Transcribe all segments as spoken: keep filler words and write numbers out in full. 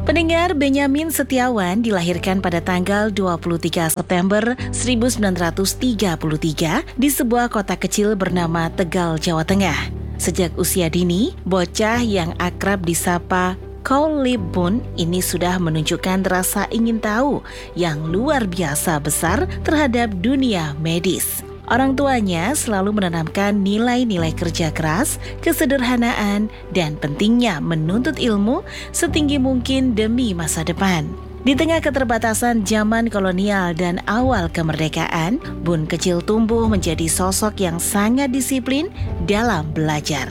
Pendengar, Benyamin Setiawan dilahirkan pada tanggal dua puluh tiga September seribu sembilan ratus tiga puluh tiga di sebuah kota kecil bernama Tegal, Jawa Tengah. Sejak usia dini, bocah yang akrab disapa Chow Lip Bun ini sudah menunjukkan rasa ingin tahu yang luar biasa besar terhadap dunia medis. Orang tuanya selalu menanamkan nilai-nilai kerja keras, kesederhanaan, dan pentingnya menuntut ilmu setinggi mungkin demi masa depan. Di tengah keterbatasan zaman kolonial dan awal kemerdekaan, Bun kecil tumbuh menjadi sosok yang sangat disiplin dalam belajar.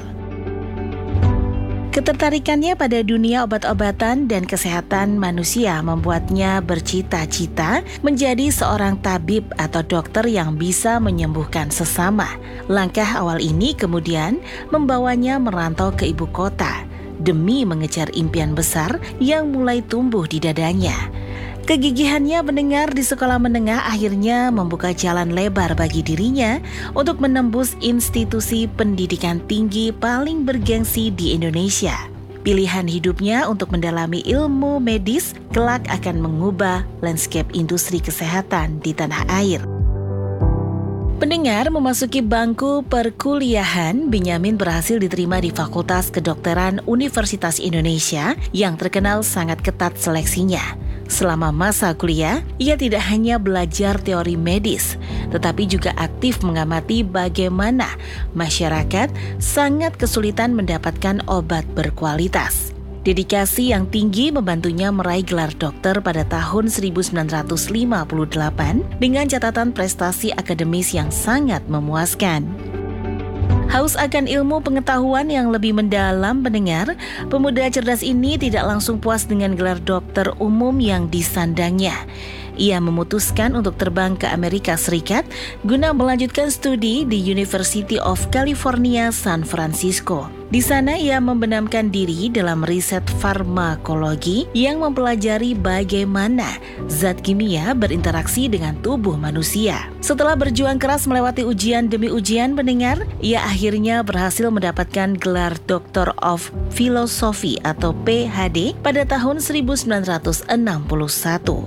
Ketertarikannya pada dunia obat-obatan dan kesehatan manusia membuatnya bercita-cita menjadi seorang tabib atau dokter yang bisa menyembuhkan sesama. Langkah awal ini kemudian membawanya merantau ke ibu kota demi mengejar impian besar yang mulai tumbuh di dadanya. Kegigihannya mendengar di sekolah menengah akhirnya membuka jalan lebar bagi dirinya untuk menembus institusi pendidikan tinggi paling bergengsi di Indonesia. Pilihan hidupnya untuk mendalami ilmu medis kelak akan mengubah landscape industri kesehatan di tanah air. Pendengar, memasuki bangku perkuliahan, Benyamin berhasil diterima di Fakultas Kedokteran Universitas Indonesia yang terkenal sangat ketat seleksinya. Selama masa kuliah, ia tidak hanya belajar teori medis, tetapi juga aktif mengamati bagaimana masyarakat sangat kesulitan mendapatkan obat berkualitas. Dedikasi yang tinggi membantunya meraih gelar dokter pada tahun seribu sembilan ratus lima puluh delapan dengan catatan prestasi akademis yang sangat memuaskan. Haus akan ilmu pengetahuan yang lebih mendalam, pendengar, pemuda cerdas ini tidak langsung puas dengan gelar dokter umum yang disandangnya. Ia memutuskan untuk terbang ke Amerika Serikat guna melanjutkan studi di University of California, San Francisco. Di sana ia membenamkan diri dalam riset farmakologi yang mempelajari bagaimana zat kimia berinteraksi dengan tubuh manusia. Setelah berjuang keras melewati ujian demi ujian, pendengar, ia akhirnya berhasil mendapatkan gelar Doctor of Philosophy atau P H D pada tahun seribu sembilan ratus enam puluh satu.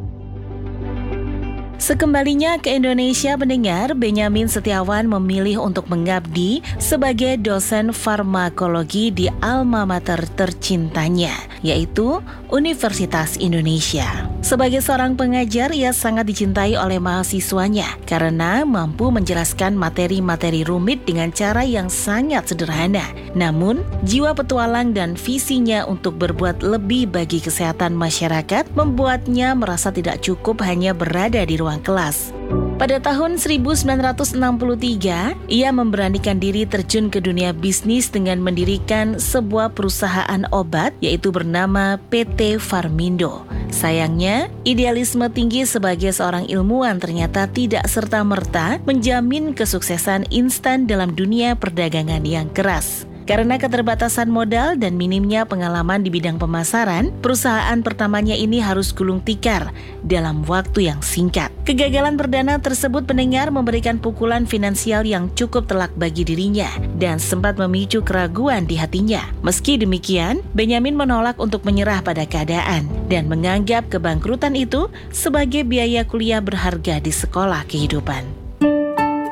Sekembalinya ke Indonesia, pendengar, Benyamin Setiawan memilih untuk mengabdi sebagai dosen farmakologi di alma mater tercintanya, yaitu Universitas Indonesia. Sebagai seorang pengajar, ia sangat dicintai oleh mahasiswanya karena mampu menjelaskan materi-materi rumit dengan cara yang sangat sederhana. Namun, jiwa petualang dan visinya untuk berbuat lebih bagi kesehatan masyarakat membuatnya merasa tidak cukup hanya berada di ruang kelas. Pada tahun seribu sembilan ratus enam puluh tiga, ia memberanikan diri terjun ke dunia bisnis dengan mendirikan sebuah perusahaan obat yaitu bernama P T Farmindo. Sayangnya, idealisme tinggi sebagai seorang ilmuwan ternyata tidak serta-merta menjamin kesuksesan instan dalam dunia perdagangan yang keras. Karena keterbatasan modal dan minimnya pengalaman di bidang pemasaran, perusahaan pertamanya ini harus gulung tikar dalam waktu yang singkat. Kegagalan perdana tersebut, pendengar, memberikan pukulan finansial yang cukup telak bagi dirinya dan sempat memicu keraguan di hatinya. Meski demikian, Benyamin menolak untuk menyerah pada keadaan dan menganggap kebangkrutan itu sebagai biaya kuliah berharga di sekolah kehidupan.